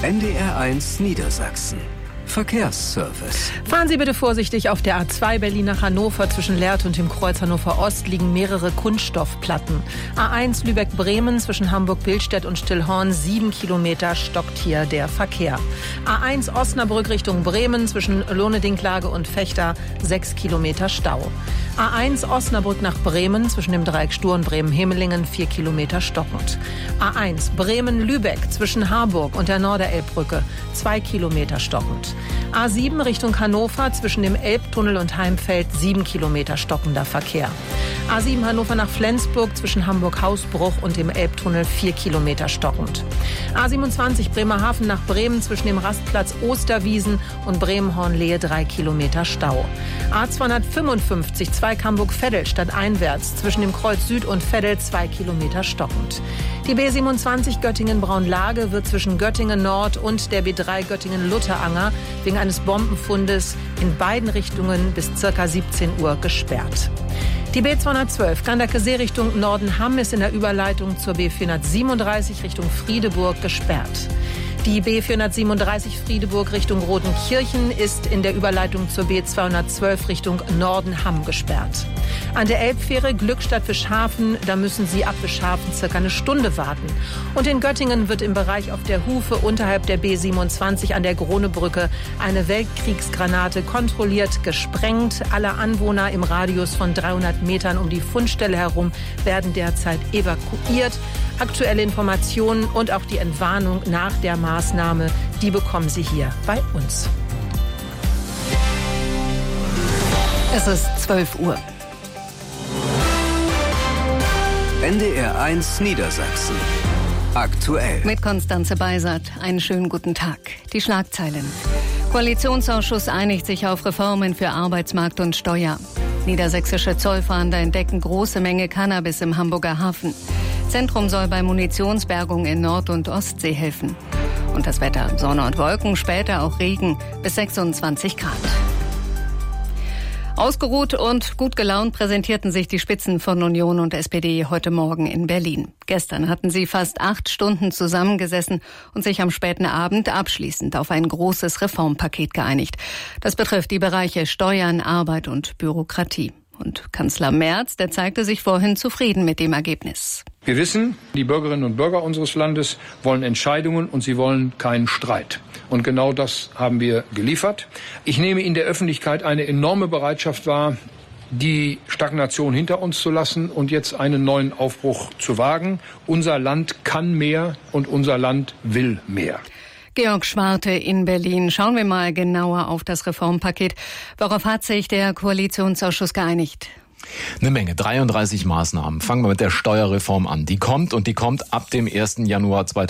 NDR1 Niedersachsen. Verkehrsservice. Fahren Sie bitte vorsichtig auf der A2 Berlin nach Hannover. Zwischen Lehrte und dem Kreuz Hannover Ost liegen mehrere Kunststoffplatten. A1 Lübeck-Bremen zwischen Hamburg-Billstedt und Stillhorn 7 Kilometer stockt hier der Verkehr. A1 Osnabrück Richtung Bremen zwischen Lohne-Dinklage und Vechta 6 Kilometer Stau. A1 Osnabrück nach Bremen zwischen dem Dreieck Stur und Bremen-Hemelingen 4 Kilometer stockend. A1 Bremen-Lübeck zwischen Harburg und der Norderelbbrücke 2 Kilometer stockend. A7 Richtung Hannover zwischen dem Elbtunnel und Heimfeld 7 Kilometer stockender Verkehr. A7 Hannover nach Flensburg zwischen Hamburg-Hausbruch und dem Elbtunnel 4 Kilometer stockend. A27 Bremerhaven nach Bremen zwischen dem Rastplatz Osterwiesen und Bremen-Hornlehe 3 Kilometer Stau. A255 Zweig-Hamburg-Veddel stadteinwärts zwischen dem Kreuz Süd und Veddel 2 Kilometer stockend. Die B27 Göttingen-Braunlage wird zwischen Göttingen Nord und der B3 Göttingen-Lutteranger wegen eines Bombenfundes in beiden Richtungen bis ca. 17 Uhr gesperrt. Die B212 Ganderkesee Richtung Nordenham ist in der Überleitung zur B437 Richtung Friedeburg gesperrt. Die B437 Friedeburg Richtung Rodenkirchen ist in der Überleitung zur B212 Richtung Nordenham gesperrt. An der Elbfähre Glückstadt-Fischhafen, da müssen Sie ab Fischhafen circa eine Stunde warten. Und in Göttingen wird im Bereich auf der Hufe unterhalb der B27 an der Gronebrücke eine Weltkriegsgranate kontrolliert gesprengt. Alle Anwohner im Radius von 300 Metern um die Fundstelle herum werden derzeit evakuiert. Aktuelle Informationen und auch die Entwarnung nach der Maßnahme, die bekommen Sie hier bei uns. Es ist 12 Uhr. NDR1 Niedersachsen. Aktuell. Mit Konstanze Beisert. Einen schönen guten Tag. Die Schlagzeilen. Koalitionsausschuss einigt sich auf Reformen für Arbeitsmarkt und Steuer. Niedersächsische Zollfahnder entdecken große Menge Cannabis im Hamburger Hafen. Zentrum soll bei Munitionsbergung in Nord- und Ostsee helfen. Und das Wetter: Sonne und Wolken, später auch Regen bis 26 Grad. Ausgeruht und gut gelaunt präsentierten sich die Spitzen von Union und SPD heute Morgen in Berlin. Gestern hatten sie fast 8 Stunden zusammengesessen und sich am späten Abend abschließend auf ein großes Reformpaket geeinigt. Das betrifft die Bereiche Steuern, Arbeit und Bürokratie. Und Kanzler Merz, der zeigte sich vorhin zufrieden mit dem Ergebnis. Wir wissen, die Bürgerinnen und Bürger unseres Landes wollen Entscheidungen und sie wollen keinen Streit. Und genau das haben wir geliefert. Ich nehme in der Öffentlichkeit eine enorme Bereitschaft wahr, die Stagnation hinter uns zu lassen und jetzt einen neuen Aufbruch zu wagen. Unser Land kann mehr und unser Land will mehr. Georg Schwarte in Berlin. Schauen wir mal genauer auf das Reformpaket. Worauf hat sich der Koalitionsausschuss geeinigt? Eine Menge, 33 Maßnahmen. Fangen wir mit der Steuerreform an. Die kommt ab dem 1. Januar 2020.